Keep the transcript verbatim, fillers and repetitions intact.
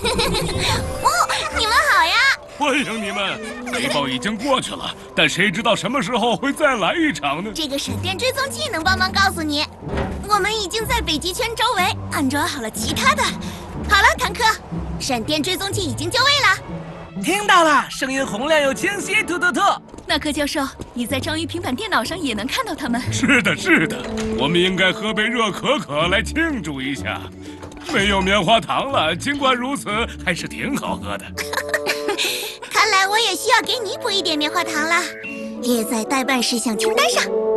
哦，你们好呀！ 欢迎你们。雷暴已经过去了，但谁知道什么时候会再来一场呢？ 这个闪电追踪器能帮忙告诉你。我们已经在北极圈周围安装好了其他的。好了，坦克，闪电追踪器已经就位了。 听到了，声音洪亮又清晰，突突突。 纳克教授，你在章鱼平板电脑上也能看到他们。 是的，是的，我们应该喝杯热可可来庆祝一下。没有棉花糖了，尽管如此，还是挺好喝的。 看来我也需要给你补一点棉花糖了，列在待办事项清单上。